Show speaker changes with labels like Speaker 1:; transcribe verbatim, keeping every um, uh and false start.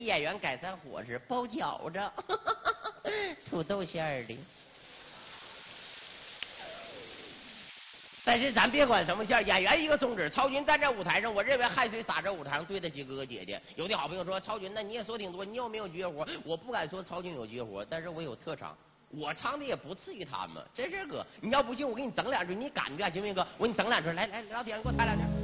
Speaker 1: 演员改善伙食，包饺子，土豆馅儿的。但是咱别管什么馅儿，演员一个宗旨，曹军站在舞台上，我认为汗水洒在舞台上对得起哥哥姐姐。有的好朋友说，曹军，那你也说挺多，你有没有绝活？我不敢说曹军有绝活，但是我有特长。我唱的也不次于他们，真是哥。你要不信，我给你整两句，你感觉行不行哥？我给你整两句，来来，老铁，你给我弹两句。